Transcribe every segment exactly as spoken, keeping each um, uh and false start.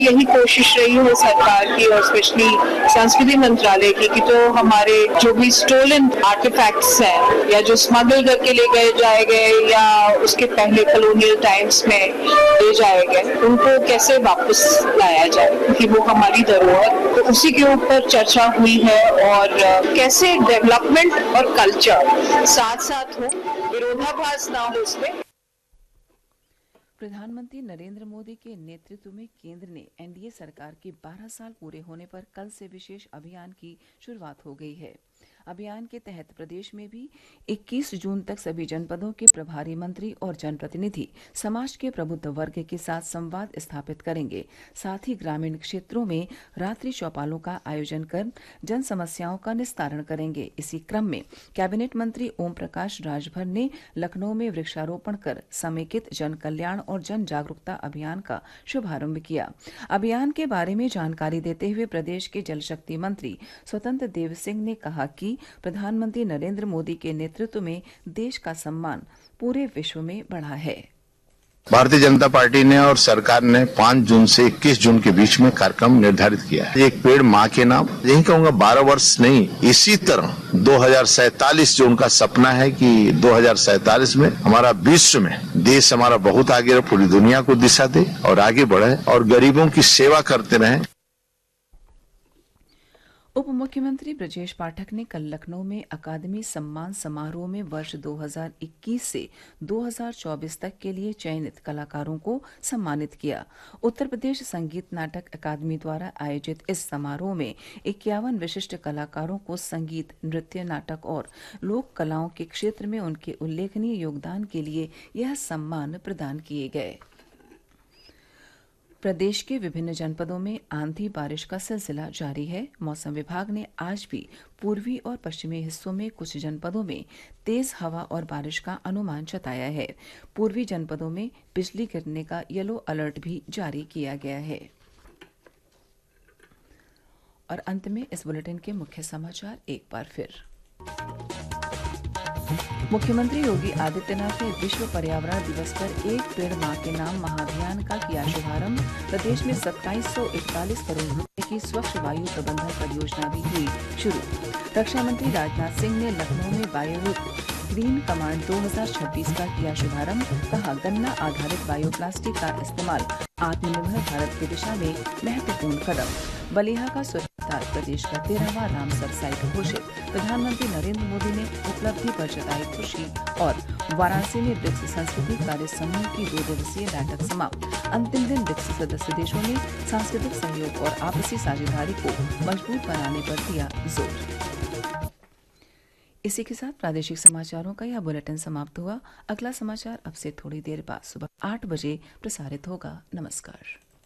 यही कोशिश रही है सरकार की और स्पेशली संस्कृति मंत्रालय की कि तो हमारे जो भी स्टोलन आर्टिफैक्ट्स हैं या जो स्मगल करके ले गए जाए गए या उसके पहले कॉलोनियल टाइम्स में ले जाए गए, उनको कैसे वापस लाया जाए, क्योंकि वो हमारी धरोहर, तो उसी के ऊपर चर्चा हुई है। और कैसे डेवलपमेंट और कल्चर साथ साथ हो, विरोधाभास ना हो उसमें। प्रधानमंत्री नरेंद्र मोदी के नेतृत्व में केंद्र ने एनडीए सरकार के बारह साल पूरे होने पर कल से विशेष अभियान की शुरुआत हो गई है। अभियान के तहत प्रदेश में भी इक्कीस जून तक सभी जनपदों के प्रभारी मंत्री और जनप्रतिनिधि समाज के प्रबुद्ध वर्ग के साथ संवाद स्थापित करेंगे। साथ ही ग्रामीण क्षेत्रों में रात्रि चौपालों का आयोजन कर जन समस्याओं का निस्तारण करेंगे। इसी क्रम में कैबिनेट मंत्री ओम प्रकाश राजभर ने लखनऊ में वृक्षारोपण कर समेकित जन कल्याण और जन जागरूकता अभियान का शुभारंभ किया। अभियान के बारे में जानकारी देते हुए प्रदेश के जल शक्ति मंत्री स्वतंत्र देव सिंह ने कहा कि प्रधानमंत्री नरेंद्र मोदी के नेतृत्व में देश का सम्मान पूरे विश्व में बढ़ा है। भारतीय जनता पार्टी ने और सरकार ने पाँच जून से इक्कीस जून के बीच में कार्यक्रम निर्धारित किया है। एक पेड़ माँ के नाम, यही कहूँगा बारह वर्ष नहीं, इसी तरह दो हजार सैतालीस जो उनका सपना है कि दो हजार सैतालीस में हमारा विश्व में देश हमारा बहुत आगे रहे, पूरी दुनिया को दिशा दे और आगे बढ़े और गरीबों की सेवा करते रहे। उप मुख्यमंत्री ब्रजेश पाठक ने कल लखनऊ में अकादमी सम्मान समारोह में वर्ष दो हजार इक्कीस से दो हजार चौबीस तक के लिए चयनित कलाकारों को सम्मानित किया। उत्तर प्रदेश संगीत नाटक अकादमी द्वारा आयोजित इस समारोह में इक्यावन विशिष्ट कलाकारों को संगीत, नृत्य, नाटक और लोक कलाओं के क्षेत्र में उनके उल्लेखनीय योगदान के लिए यह सम्मान प्रदान किए गए। प्रदेश के विभिन्न जनपदों में आंधी बारिश का सिलसिला जारी है। मौसम विभाग ने आज भी पूर्वी और पश्चिमी हिस्सों में कुछ जनपदों में तेज हवा और बारिश का अनुमान जताया है। पूर्वी जनपदों में बिजली गिरने का येलो अलर्ट भी जारी किया गया है। और अंत में इस बुलेटिन के मुख्य समाचार एक बार फिर। मुख्यमंत्री योगी आदित्यनाथ ने विश्व पर्यावरण दिवस पर एक पेड़ माँ के नाम महाअभियान का किया शुभारंभ। प्रदेश में सत्ताईस सौ इकतालीस करोड़ रुपए की स्वच्छ वायु प्रबंधन परियोजना भी हुई शुरू। रक्षा मंत्री राजनाथ सिंह ने लखनऊ में बायोविक ग्रीन कमांड दो हजार छब्बीस का किया शुभारंभ। कहा, गन्ना आधारित बायोप्लास्टिक का इस्तेमाल आत्मनिर्भर भारत की दिशा में महत्वपूर्ण कदम। बलिया का स्वच्छता प्रदेश का तेरहवां रामसर साइट घोषित। प्रधानमंत्री नरेंद्र मोदी ने उपलब्धि पर जताई खुशी। और वाराणसी में ब्रिक्स संस्कृति कार्य समूह की दो दिवसीय बैठक समाप्त। अंतिम दिन ब्रिक्स सदस्य देशों ने सांस्कृतिक सहयोग और आपसी साझेदारी को मजबूत बनाने पर दिया जोर। इसी के साथ प्रादेशिक समाचारों का यह बुलेटिन समाप्त हुआ। अगला समाचार अब से थोड़ी देर बाद सुबह आठ बजे प्रसारित होगा। नमस्कार।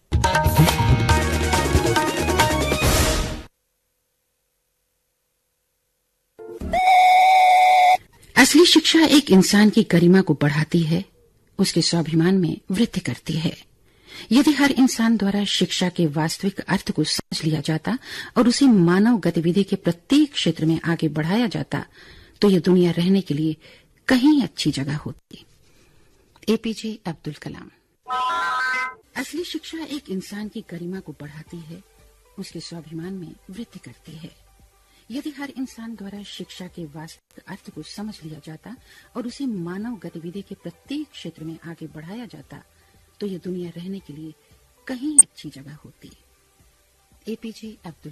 असली शिक्षा एक इंसान की गरिमा को बढ़ाती है, उसके स्वाभिमान में वृद्धि करती है। यदि हर इंसान द्वारा शिक्षा के वास्तविक अर्थ को समझ लिया जाता और उसे मानव गतिविधि के प्रत्येक क्षेत्र में आगे बढ़ाया जाता, तो यह दुनिया रहने के लिए कहीं अच्छी जगह होती। एपीजे अब्दुल कलाम। असली शिक्षा एक इंसान की गरिमा को बढ़ाती है, उसके स्वाभिमान में वृद्धि करती है। यदि हर इंसान द्वारा शिक्षा के वास्तविक अर्थ को समझ लिया जाता और उसे मानव गतिविधि के प्रत्येक क्षेत्र में आगे बढ़ाया जाता, तो यह दुनिया रहने के लिए कहीं अच्छी जगह होती। एपीजे अब्दुल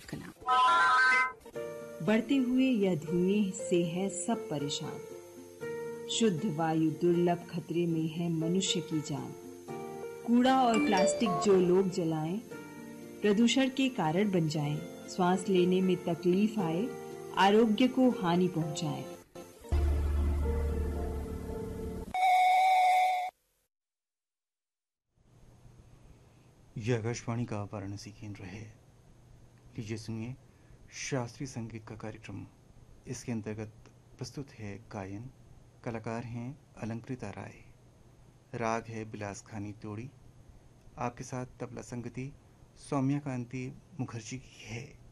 कलाम। बढ़ते हुए यह धुएं से है सब परेशान। शुद्ध वायु दुर्लभ खतरे में है मनुष्य की जान। कूड़ा और प्लास्टिक जो लोग जलाएं, प्रदूषण के कारण बन जाएं, श्वास लेने में तकलीफ आए, आरोग्य को हानि पहुंचाएं। यह आकाशवाणी का वाराणसी केंद्र है। लीजिए सुनिए शास्त्रीय संगीत का कार्यक्रम। इसके अंतर्गत प्रस्तुत है गायन। कलाकार हैं अलंकृता राय। राग है बिलास खानी तोड़ी। आपके साथ तबला संगति सौम्या कांति मुखर्जी की है।